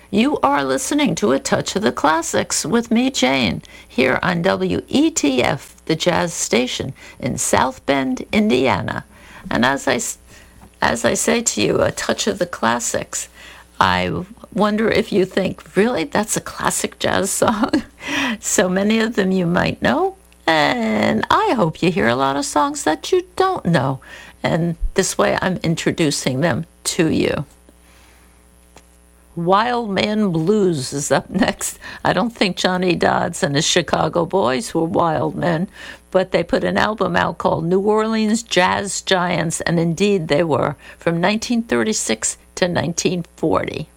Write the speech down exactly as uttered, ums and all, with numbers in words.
You are listening to A Touch of the Classics with me, Jane, here on W E T F, the jazz station in South Bend, Indiana. And as I, as I say to you, A Touch of the Classics, I wonder if you think, really, that's a classic jazz song? So many of them you might know, and I hope you hear a lot of songs that you don't know. And this way I'm introducing them to you. Wild Man Blues is up next. I don't think Johnny Dodds and his Chicago Boys were wild men, but they put an album out called New Orleans Jazz Giants, and indeed they were, from nineteen thirty-six to nineteen forty.